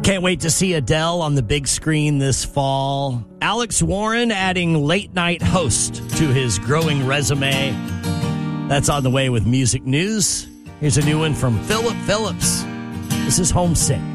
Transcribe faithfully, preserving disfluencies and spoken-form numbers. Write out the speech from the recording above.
Can't wait to see Adele on the big screen this fall. Alex Warren adding late night host to his growing resume. That's on the way with music news. Here's a new one from Philip Phillips. This is Homesick.